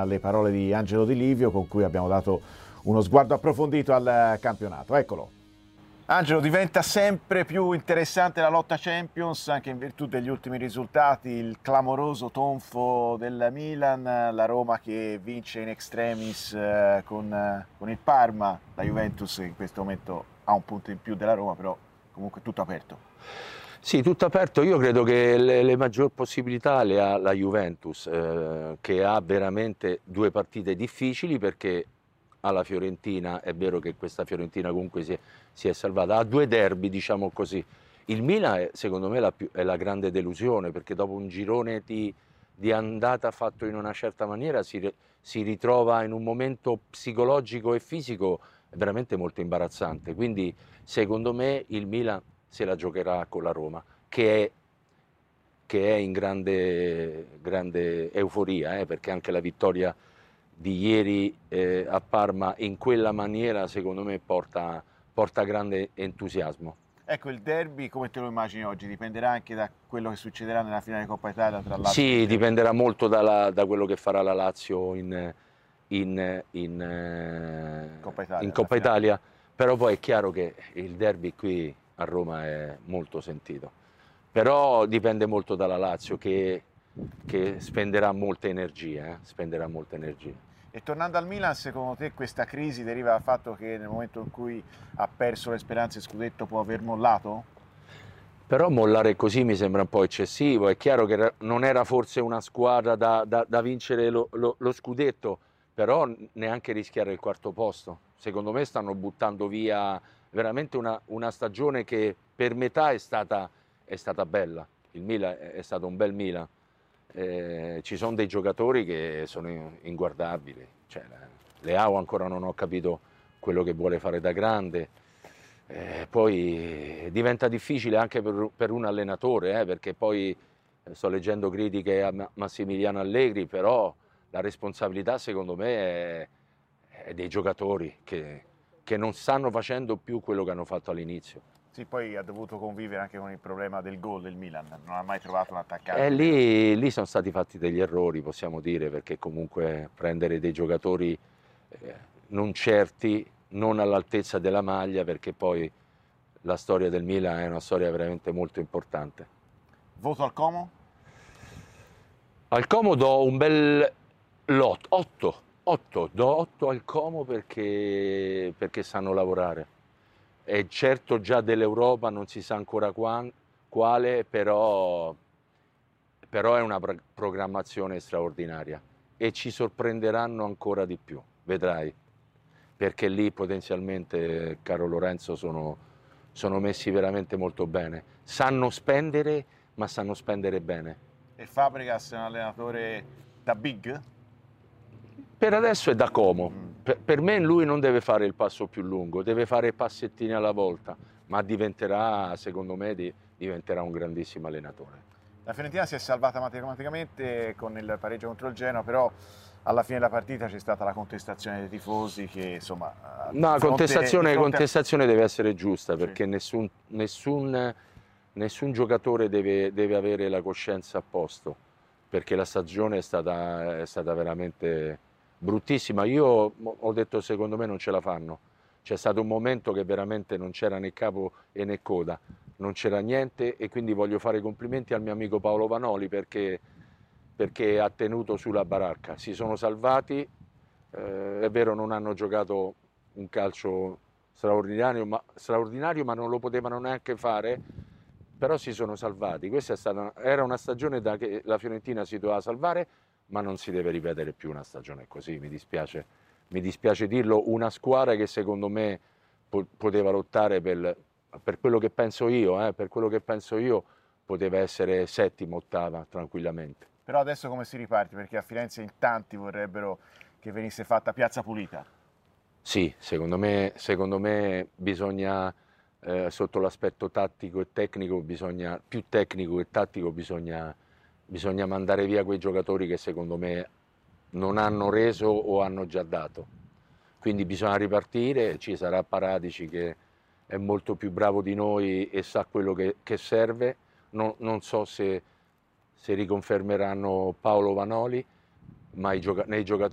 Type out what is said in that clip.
le parole di Angelo Di Livio, con cui abbiamo dato uno sguardo approfondito al campionato. Eccolo. Angelo, diventa sempre più interessante la lotta Champions anche in virtù degli ultimi risultati, il clamoroso tonfo del Milan, la Roma che vince in extremis con il Parma, la Juventus in questo momento ha un punto in più della Roma, però comunque tutto aperto. Sì, tutto aperto. Io credo che le maggior possibilità le ha la Juventus, che ha veramente due partite difficili perché alla Fiorentina, è vero che questa Fiorentina comunque si è salvata, ha due derby, diciamo così. Il Milan secondo me è la grande delusione, perché dopo un girone di andata fatto in una certa maniera si ritrova in un momento psicologico e fisico veramente molto imbarazzante. Quindi secondo me il Milan se la giocherà con la Roma, che è in grande euforia, perché anche la vittoria di ieri a Parma in quella maniera secondo me porta grande entusiasmo. Ecco, il derby come te lo immagini oggi? Dipenderà anche da quello che succederà nella finale di Coppa Italia tra Lazio e Sì, dipenderà molto da quello che farà la Lazio in Coppa Italia, però poi è chiaro che il derby qui a Roma è molto sentito. Però dipende molto dalla Lazio che spenderà molte energie, E tornando al Milan, secondo te questa crisi deriva dal fatto che nel momento in cui ha perso le speranze scudetto può aver mollato? Però mollare così mi sembra un po' eccessivo. È chiaro che non era forse una squadra da vincere lo scudetto, però neanche rischiare il quarto posto. Secondo me stanno buttando via veramente una stagione che per metà è stata bella. Il Milan è stato un bel Milan. Ci sono dei giocatori che sono inguardabili. Cioè, Leao ancora non ho capito quello che vuole fare da grande. Poi diventa difficile anche per un allenatore, perché poi sto leggendo critiche a Massimiliano Allegri, però la responsabilità secondo me è dei giocatori che non stanno facendo più quello che hanno fatto all'inizio. Sì, poi ha dovuto convivere anche con il problema del gol del Milan, non ha mai trovato un attaccante. Lì sono stati fatti degli errori, possiamo dire, perché comunque prendere dei giocatori non certi, non all'altezza della maglia, perché poi la storia del Milan è una storia veramente molto importante. Voto al Como? Al Como do un bel 8. Do 8 al Como perché sanno lavorare. È certo già dell'Europa, non si sa ancora quale, però è una programmazione straordinaria e ci sorprenderanno ancora di più, vedrai, perché lì potenzialmente, caro Lorenzo, sono messi veramente molto bene. Sanno spendere, ma sanno spendere bene. E Fabregas è un allenatore da big? Per adesso è da Como. Per me lui non deve fare il passo più lungo, deve fare passettini alla volta, ma diventerà, secondo me, diventerà un grandissimo allenatore. La Fiorentina si è salvata matematicamente con il pareggio contro il Genoa, però alla fine della partita c'è stata la contestazione dei tifosi che insomma... No, contestazione deve essere giusta, perché sì. nessun giocatore deve avere la coscienza a posto, perché la stagione è stata veramente bruttissima. Io ho detto secondo me non ce la fanno. C'è stato un momento che veramente non c'era né capo e né coda, non c'era niente, e quindi voglio fare i complimenti al mio amico Paolo Vanoli perché ha tenuto sulla baracca. Si sono salvati, è vero non hanno giocato un calcio straordinario, ma non lo potevano neanche fare, però si sono salvati. Questa era una stagione che la Fiorentina si doveva salvare, ma non si deve ripetere più una stagione così, mi dispiace dirlo. Una squadra che secondo me poteva lottare per quello che penso io, poteva essere settima, ottava tranquillamente. Però adesso come si riparte? Perché a Firenze in tanti vorrebbero che venisse fatta piazza pulita. Sì, secondo me bisogna, sotto l'aspetto tattico e tecnico, più tecnico che tattico, bisogna mandare via quei giocatori che secondo me non hanno reso o hanno già dato. Quindi bisogna ripartire, ci sarà Paratici che è molto più bravo di noi e sa quello che serve. Non so se riconfermeranno Paolo Vanoli, ma nei giocatori